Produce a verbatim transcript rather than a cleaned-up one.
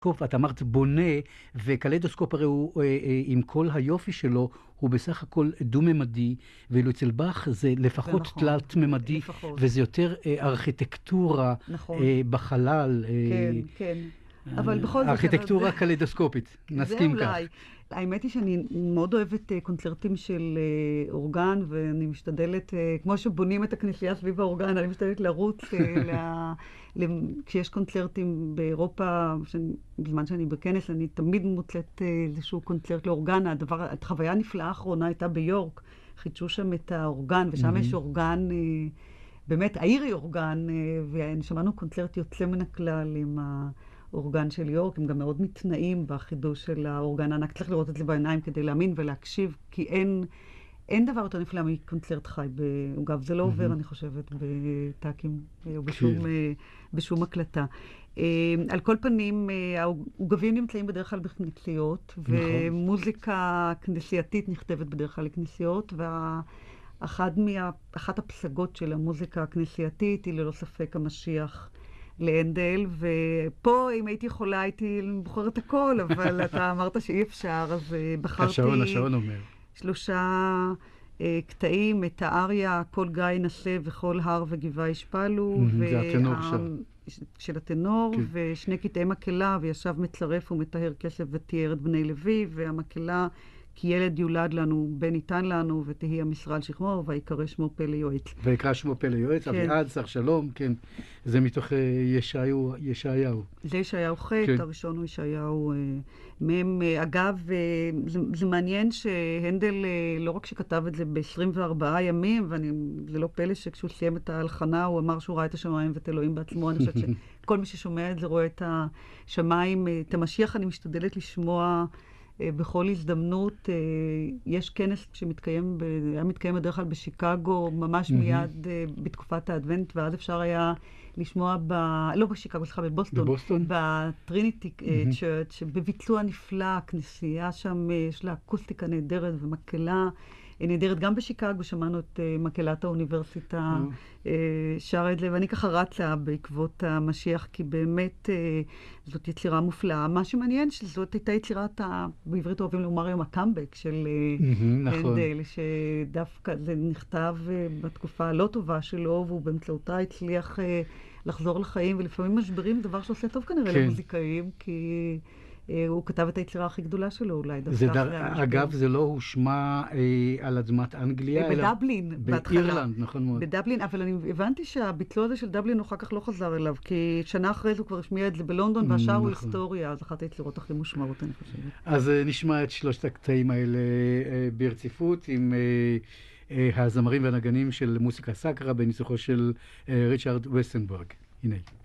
את אמרת בונה, וקליידוסקופ הרי הוא, עם כל היופי שלו, הוא בסך הכל דו-ממדי, ואילו אצל באך זה לפחות נכון, תלת-ממדי, לפחות. וזה יותר ארכיטקטורה נכון. בחלל. כן, כן. אבל בכל זאת... ארכיטקטורה קליידוסקופית, נסכים כך. זה אולי. האמת היא שאני מאוד אוהבת קונצרטים של אורגן, ואני משתדלת, כמו שבונים את הכנסייה סביב האורגן, אני משתדלת לרוץ כשיש קונצרטים באירופה, בזמן שאני בכנס, אני תמיד מוצאת איזשהו קונצרט לאורגן. הדבר, החוויה הנפלאה האחרונה הייתה ביורק, חידשו שם את האורגן, ושם יש אורגן, באמת, העיר היא אורגן, ושמענו קונצרט יוצא מן הכלל עם ה... אורגן של יורק, הם גם מאוד מתנאים בחידוש של האורגן הענק. צריך לראות את זה בעיניים כדי להאמין ולהקשיב, כי אין, אין דבר יותר נפלא מקונצרט חי. אגב, זה לא עובר, אני חושבת, בטאקים או בשום, בשום הקלטה. על כל פנים, העוגבים נמצאים בדרך כלל בכנסיות, ומוזיקה כנסייתית נכתבת בדרך כלל לכנסיות, ואחת הפסגות של המוזיקה הכנסייתית היא ללא ספק המשיח להנדל, ופה אם הייתי יכולה הייתי בוחרת הכל, אבל אתה אמרת שאי אפשר, אז בחרתי... השעון, השעון אומר. שלושה קטעים, את האריה, כל גיא נשא וכל הר וגבעה ישפלו. זה הטנור שם. של הטנור, ושני קטעי מקהלה, וישב מצרף ומטהר כסף ותיאר את בני לוי, והמקהלה, כי ילד יולד לנו, בן ניתן לנו, ותהי המשרה על שכמו, ויקרא שמו פלא יועץ. ויקרא שמו פלא יועץ, אביעד, שר שלום, כן. זה מתוך ישעיהו, ישעיהו. זה ישעיהו ח', הראשון הוא ישעיהו מ'. אגב, זה מעניין שהנדל, לא רק שכתב את זה ב-עשרים וארבעה ימים, וזה לא פלא שכשהוא סיים את ההלחנה, הוא אמר שהוא ראה את השמיים ואת אלוהים בעצמו. אני חושבת שכל מי ששומע את זה רואה את השמיים. את המשיח אני משתדלת לשמוע בכל הזדמנות. יש כנס שמתקיים, היה מתקיים בדרך כלל בשיקגו, ממש מיד בתקופת האדוונט, ואז אפשר היה לשמוע ב... לא בשיקגו, סליחה, בבוסטון. בבוסטון? בטריניטי צ'רץ', שבביצוע נפלא, הכנסייה שם, יש לה אקוסטיקה נהדרת ומקהלה נהדרת. גם בשיקגו שמענו את מקהלת האוניברסיטה שר את זה, ואני ככה רצה בעקבות המשיח, כי באמת זאת יצירה מופלאה. מה שמעניין שזאת הייתה יצירת, בעברית אוהבים לומר היום, הקאמבק של הנדל, שדווקא זה נכתב בתקופה הלא טובה שלו, והוא באמצעותה הצליח לחזור לחיים, ולפעמים משברים זה דבר שעושה טוב כנראה למוזיקאים, כי הוא כתב את היצירה הכי גדולה שלו אולי. אגב, זה לא הושמע על אדמת אנגליה, אלא בדבלין, באירלנד, נכון מאוד. בדבלין, אבל אני הבנתי שהביצוע הזה של דבלין הוא אחר כך לא חזר אליו, כי שנה אחרי זה הוא כבר השמיע את זה בלונדון, והשאר הוא היסטוריה, אז אחת היצירות הכי מושמעות, אני חושבת. אז נשמע את שלושת הקטעים האלה ברציפות, עם הזמרים והנגנים של מוסיקה סאקרה, בניצוחו של ריצ'רד וסנברג. הנה.